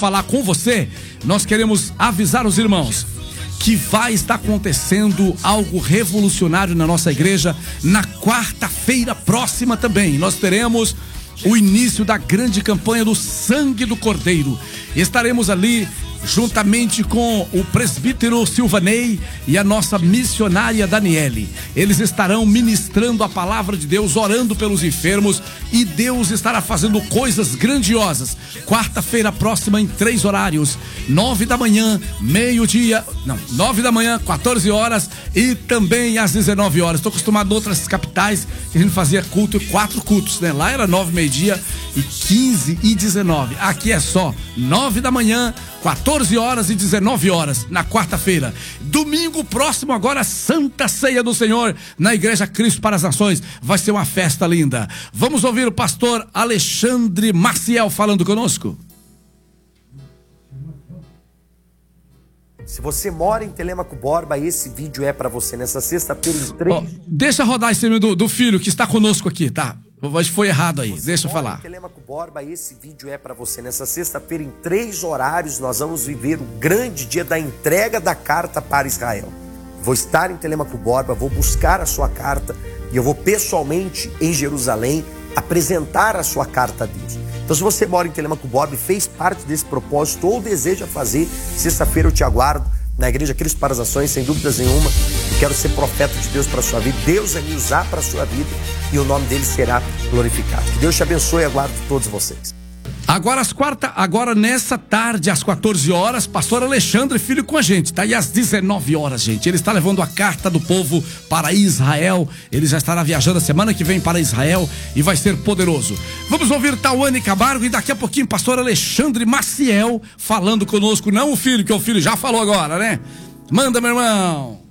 falar com você, nós queremos avisar os irmãos que vai estar acontecendo algo revolucionário na nossa igreja na quarta-feira próxima também. Nós teremos o início da grande campanha do Sangue do Cordeiro. Estaremos ali juntamente com o presbítero Silvanei e a nossa missionária Daniele. Eles estarão ministrando a palavra de Deus, orando pelos enfermos, e Deus estará fazendo coisas grandiosas. Quarta-feira próxima em 3 horários: 9 da manhã, 9 da manhã, 14 horas e também às 19 horas. Estou acostumado em outras capitais que a gente fazia culto, 4 cultos, né? Lá era 9, meio-dia e 15 e 19. Aqui é só 9 da manhã, 14 horas e 19 horas na quarta-feira. Domingo próximo agora, Santa Ceia do Senhor na Igreja Cristo para as Nações. Vai ser uma festa linda. Vamos ouvir o pastor Alexandre Maciel falando conosco. Se você mora em Telêmaco Borba, esse vídeo é para você nessa sexta-feira em 3. Deixa rodar esse nome do filho que está conosco aqui, tá? Foi errado aí, deixa eu falar. Telêmaco Borba, esse vídeo é para você nessa sexta-feira em 3 horários. Nós vamos viver o grande dia da entrega da carta para Israel. Vou estar em Telêmaco Borba, vou buscar a sua carta e eu vou pessoalmente em Jerusalém apresentar a sua carta a Deus. Então, se você mora em Telêmaco Borba e fez parte desse propósito ou deseja fazer, sexta-feira eu te aguardo na Igreja Cristo para as Nações, sem dúvidas nenhuma. Eu quero ser profeta de Deus para a sua vida. Deus vai me usar para a sua vida e o nome dele será glorificado. Que Deus te abençoe e aguardo todos vocês. Agora nessa tarde, às 14 horas, pastor Alexandre Filho com a gente, tá? E às 19 horas, gente, ele está levando a carta do povo para Israel. Ele já estará viajando a semana que vem para Israel e vai ser poderoso. Vamos ouvir Tawane Camargo e daqui a pouquinho pastor Alexandre Maciel falando conosco. Não o filho, que o filho já falou agora, né? Manda, meu irmão.